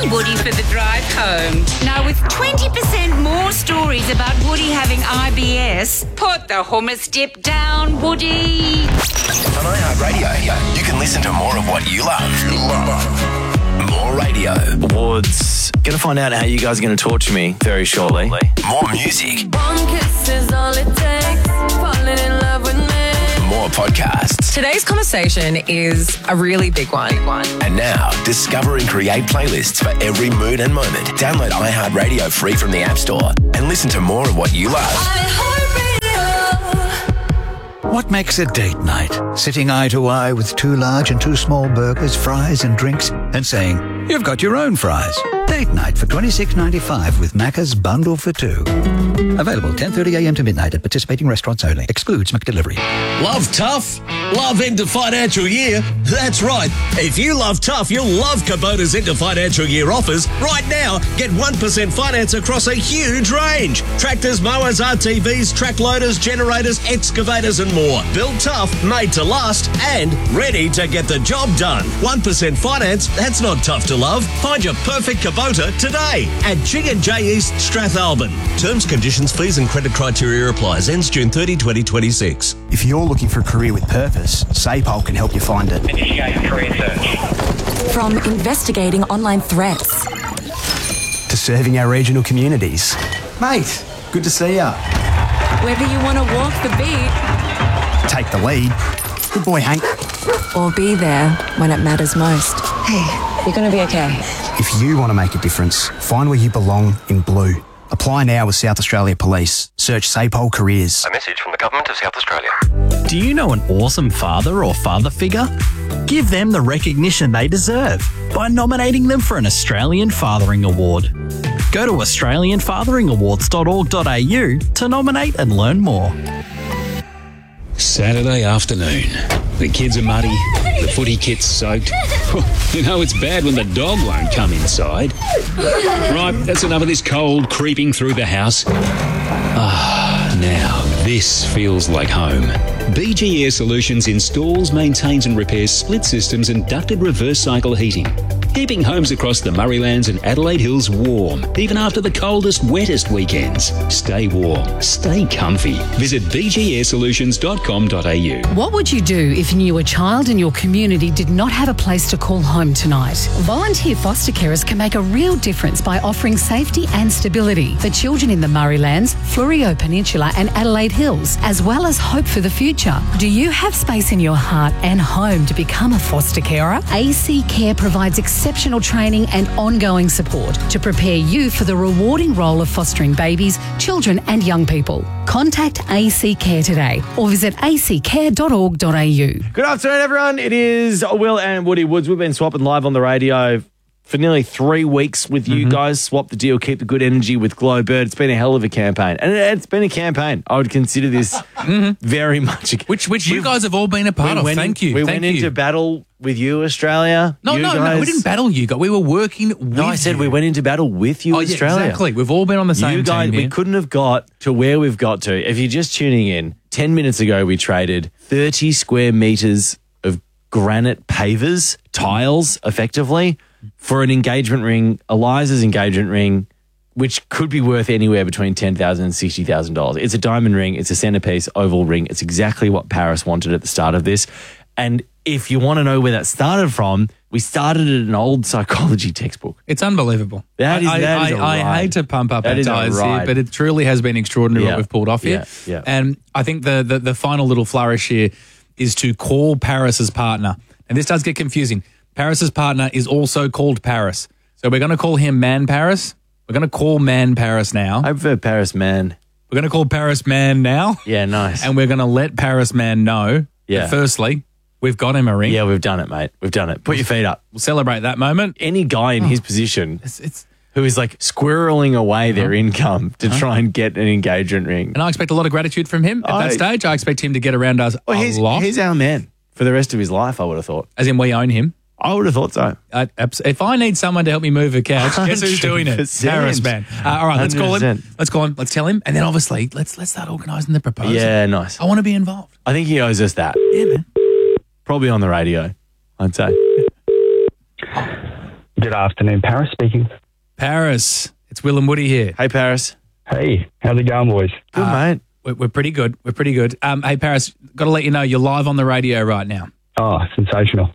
and Woody for the drive home. Now, with 20% more stories about Woody having IBS, put the hummus dip down, Woody. On iHeartRadio, you can listen to more of what you love. More radio. Awards. Going to find out how you guys are going to torture me very shortly. More music. One kiss is all it takes. Falling in love with me. More podcasts. Today's conversation is a really big one. And now, discover and create playlists for every mood and moment. Download iHeartRadio free from the App Store and listen to more of what you love. What makes a date night? Sitting eye to eye with two large and two small burgers, fries and drinks, and saying, you've got your own fries. Date night for $26.95 with Macca's Bundle for Two. Available 10:30am to midnight at participating restaurants only. Excludes McDelivery. Love tough? Love end of financial year? That's right. If you love tough, you'll love Kubota's end of financial year offers. Right now, get 1% finance across a huge range. Tractors, mowers, RTVs, track loaders, generators, excavators and more. Built tough, made to last and ready to get the job done. 1% finance, that's not tough to love. Find your perfect Kubota today at G&J East Strathalbyn. Terms, conditions, fees and credit criteria applies. Ends June 30, 2026. If you're looking for a career with purpose, SAPOL can help you find it. Initiate career search. From investigating online threats to serving our regional communities. Mate, good to see ya. Whether you want to walk the beat, take the lead. Good boy, Hank. Or be there when it matters most. Hey, you're going to be okay. If you want to make a difference, find where you belong in blue. Apply now with South Australia Police. Search SAPOL Careers. A message from the Government of South Australia. Do you know an awesome father or father figure? Give them the recognition they deserve by nominating them for an Australian Fathering Award. Go to australianfatheringawards.org.au to nominate and learn more. Saturday afternoon. The kids are muddy, the footy kit's soaked. You know it's bad when the dog won't come inside. Right, that's enough of this cold creeping through the house. Now this feels like home. BG Air Solutions installs, maintains and repairs split systems and ducted reverse cycle heating, keeping homes across the Murraylands and Adelaide Hills warm, even after the coldest, wettest weekends. Stay warm, stay comfy. Visit bgarsolutions.com.au. What would you do if you knew a child in your community did not have a place to call home tonight? Volunteer foster carers can make a real difference by offering safety and stability for children in the Murraylands, Fleurieu Peninsula and Adelaide Hills, as well as hope for the future. Do you have space in your heart and home to become a foster carer? AC Care provides exceptional training and ongoing support to prepare you for the rewarding role of fostering babies, children and young people. Contact AC Care today or visit accare.org.au. Good afternoon, everyone. It is Will and Woody Woods. We've been swapping live on the radio for nearly 3 weeks with you guys. Swap the deal, keep the good energy with Glowbird. It's been a hell of a campaign. And it's been a campaign. I would consider this very much. Which you guys have all been a part of. Thank you. We went into battle with you, Australia. No, we didn't battle you guys. We were working with No, I said we went into battle with you, Australia. Exactly. We've all been on the same team here. We couldn't have got to where we've got to. If you're just tuning in, 10 minutes ago we traded 30 square metres of granite pavers, tiles, effectively, for an engagement ring, Eliza's engagement ring, which could be worth anywhere between $10,000 and $60,000. It's a diamond ring. It's a centerpiece oval ring. It's exactly what Paris wanted at the start of this. And if you want to know where that started from, we started at an old psychology textbook. It's unbelievable. I hate to pump up our tires here, but it truly has been extraordinary what we've pulled off here. Yeah. And I think the final little flourish here is to call Paris's partner. And this does get confusing. Paris's partner is also called Paris. So we're going to call him Man Paris. We're going to call Man Paris now. I prefer Paris Man. We're going to call Paris Man now. Yeah, nice. And we're going to let Paris Man know that firstly, we've got him a ring. Yeah, we've done it, mate. We've done it. Put your feet up. We'll celebrate that moment. Any guy in his position who is like squirreling away their income to try and get an engagement ring. And I expect a lot of gratitude from him at that stage. I expect him to get around us a lot. He's our man for the rest of his life, I would have thought. As in we own him? I would have thought so. If I need someone to help me move a couch, guess who's doing it? Paris Man. All right, let's call him. Let's call him. Let's tell him. And then obviously, let's start organising the proposal. Yeah, nice. I want to be involved. I think he owes us that. Yeah, man. Probably on the radio, I'd say. Good afternoon, Paris speaking. Paris, it's Will and Woody here. Hey, Paris. Hey, how's it going, boys? Good, mate. We're pretty good. We're pretty good. Hey, Paris, got to let you know you're live on the radio right now. Oh, sensational.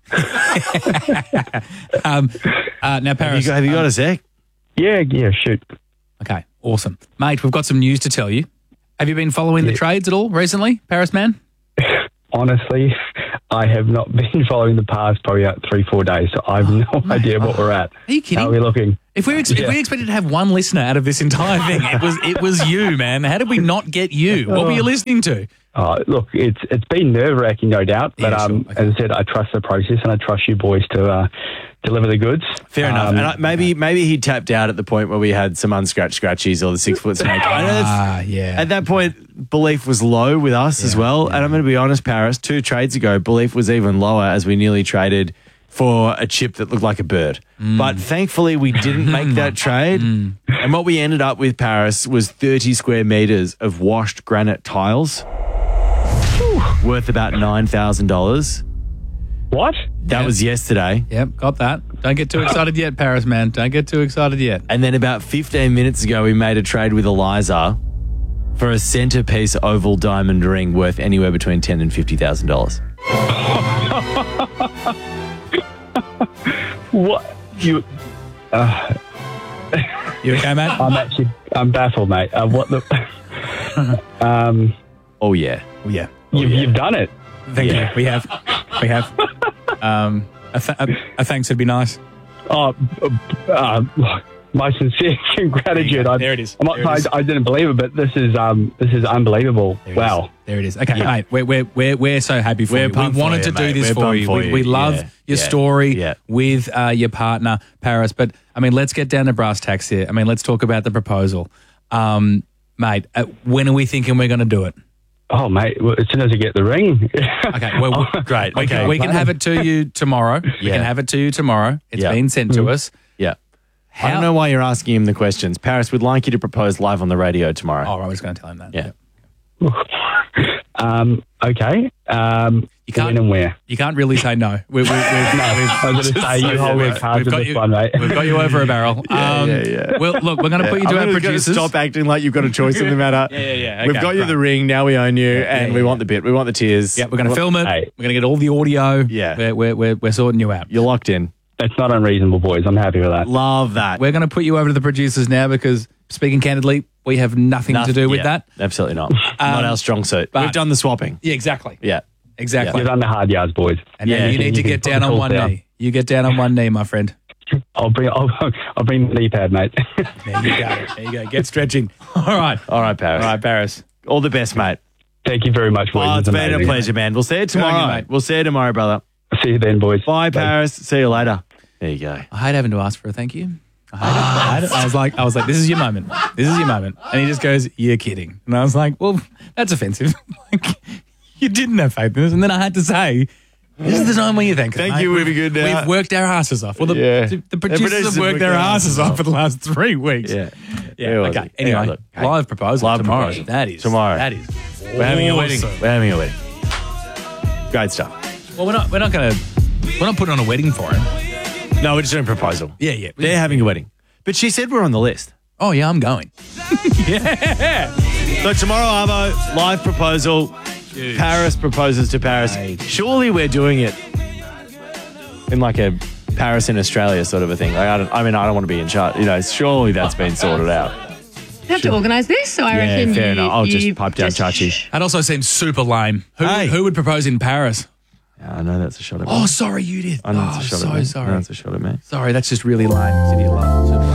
Now, Paris. Have you got a sec? Yeah, shoot. Okay, awesome. Mate, we've got some news to tell you. Have you been following the trades at all recently, Paris man? Honestly, I have not been following the past probably 3-4 days, so I have no idea what we're at. Are you kidding? How are we looking? If we expected to have one listener out of this entire thing, it was you, man. How did we not get you? What were you listening to? Look, it's been nerve-wracking, no doubt, but Yeah, sure. Okay. as I said, I trust the process and I trust you boys to deliver the goods. Fair enough. And maybe he tapped out at the point where we had some unscratched scratchies or the 6 foot snake. Yeah. At that point, belief was low with us as well. And I'm going to be honest, Paris, 2 trades ago, belief was even lower as we nearly traded for a chip that looked like a bird. But thankfully, we didn't make that trade. And what we ended up with, Paris, was 30 square meters of washed granite tiles worth about $9,000. What? That was yesterday. Yep, got that. Don't get too excited yet, Paris, man. Don't get too excited yet. And then about 15 minutes ago, we made a trade with Eliza for a centerpiece oval diamond ring worth anywhere between $10,000 and $50,000. What? You okay, mate? I'm baffled, mate. What the? Oh yeah. You've done it. Thank you. We have. A thanks would be nice. My sincere gratitude. There it is. I didn't believe it, but this is unbelievable. Wow. There it is. Okay, mate. We're so happy for you. We pumped wanted for to you, do mate. this We're for pumped you. for We you. love Yeah. your Yeah. story Yeah. with your partner, Paris. But I mean, let's get down to brass tacks here. I mean, let's talk about the proposal, mate. When are we thinking we're going to do it? Oh, mate, well, as soon as I get the ring. Okay, well, great. We can have it to you tomorrow. We can have it to you tomorrow. It's been sent to us. Yeah. I don't know why you're asking him the questions. Paris would like you to propose live on the radio tomorrow. Oh, I was going to tell him that. Yeah. Okay. When and where? You can't really say no. I was going to say, you hold your cards in this one, mate. We've got you over a barrel. Yeah. Well, look, we're going to put you to our producers. Stop acting like you've got a choice in the matter. Yeah. We've Okay, got you right. the ring. Now we own you, and we want the bit. We want the tears. Yeah, we're going to film it. Hey. We're going to get all the audio. Yeah. We're sorting you out. You're locked in. That's not unreasonable, boys. I'm happy with that. Love that. We're going to put you over to the producers now because, speaking candidly, we have nothing to do with that. Absolutely not. Not our strong suit. but- We've done the swapping. Yeah, exactly. Yeah. Exactly. You've done the hard yards, boys. And then you need to get down on one knee. You get down on one knee, my friend. I'll bring the knee pad, mate. There you go. Get stretching. All right, Paris. All the best, mate. Thank you very much, boys. Oh, it's been a amazing. pleasure, man. We'll see you tomorrow. Thank you, mate. We'll see you tomorrow, brother. See you then, boys. Bye, Paris. See you later. There you go. I hate having to ask for a thank you. I hate it. I was like, this is your moment. This is your moment. And he just goes, you're kidding. And I was like, well, that's offensive. Like, you didn't have faith in us. And then I had to say, this is the time when you thank us. Thank mate. you, we'll be good now. We've worked our asses off. Well, the producers have worked their asses off for the last 3 weeks. Yeah. Okay. Anyway, look, hey, live proposal live tomorrow. proposal. That is Tomorrow. That is. We're having a wedding. awesome. We're having a wedding. Great stuff. Well, we're not putting on a wedding for him. No, we're just doing a proposal. Yeah. They're having a wedding. But she said we're on the list. Oh, yeah, I'm going. Yeah. So tomorrow, Arvo, live proposal. Huge. Paris proposes to Paris. Surely we're doing it in like a Paris in Australia sort of a thing. Like I don't want to be in charge. You know, surely that's been sorted out. You have to organise this, so I reckon fair you, enough. I'll you just pipe down Chachi. That also seems super lame. Who would propose in Paris? I know that's a shot at me. Oh, sorry, you did. I know it's a shot at me. Sorry. I know it's a shot at me. Sorry, that's just really lame. City of Love. Super lame.